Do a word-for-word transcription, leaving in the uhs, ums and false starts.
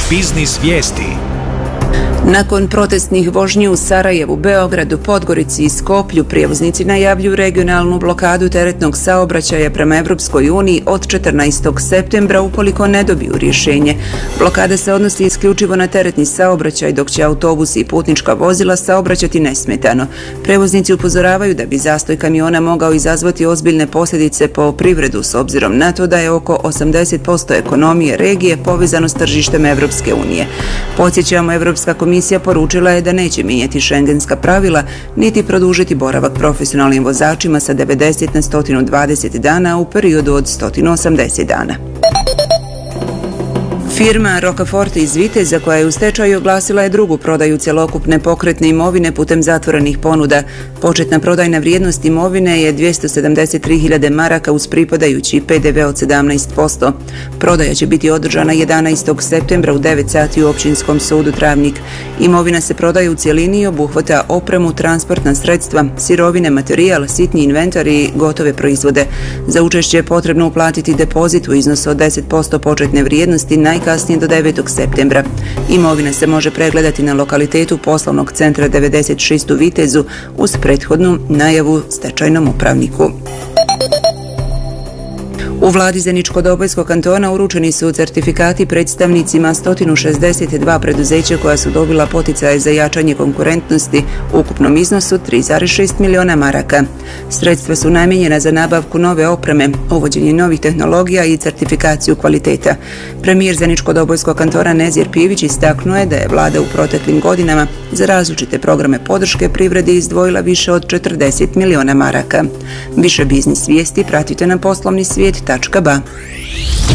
Biznis vijesti. Nakon protestnih vožnji u Sarajevu, Beogradu, Podgorici i Skoplju, prijevoznici najavljuju regionalnu blokadu teretnog saobraćaja prema Evropskoj uniji od četrnaestog septembra ukoliko ne dobiju rješenje. Blokada se odnosi isključivo na teretni saobraćaj, dok će autobusi i putnička vozila saobraćati nesmetano. Prevoznici upozoravaju da bi zastoj kamiona mogao izazvati ozbiljne posljedice po privredu, s obzirom na to da je oko osamdeset posto ekonomije regije povezano s tržištem Evropske unije. Podsjećamo, Evropska komisija poručila je da neće mijenjati šengenska pravila niti produžiti boravak profesionalnim vozačima sa devedeset na sto dvadeset dana u periodu od sto osamdeset dana. Firma Rocafort iz Viteza, koja je u stečaju, oglasila je drugu prodaju cjelokupne pokretne imovine putem zatvorenih ponuda. Početna prodajna vrijednost imovine je dvjesto sedamdeset tri hiljade maraka uz pripadajući P D V od sedamnaest posto. Prodaja će biti održana jedanaestog septembra u devet sati u Općinskom sudu Travnik. Imovina se prodaje u cjelini i obuhvata opremu, transportna sredstva, sirovine, materijal, sitni inventar i gotove proizvode. Za učešće je potrebno uplatiti depozit u iznosu od deset posto početne vrijednosti najkasnije kasnije do devetog septembra. Imovina se može pregledati na lokalitetu poslovnog centra devedeset šest u Vitezu uz prethodnu najavu stečajnom upravniku. U vladi Zeničko-Dobojskog kantona uručeni su certifikati predstavnicima sto šezdeset dva preduzeća koja su dobila poticaje za jačanje konkurentnosti u ukupnom iznosu tri zarez šest miliona maraka. Sredstva su namijenjena za nabavku nove opreme, uvođenje novih tehnologija i certifikaciju kvaliteta. Premijer Zeničko-Dobojskog kantona Nezir Pivić istaknuo je da je vlada u proteklim godinama za različite programe podrške privredi izdvojila više od četrdeset miliona maraka. Više biznis vijesti pratite na poslovni svijet tačka ba.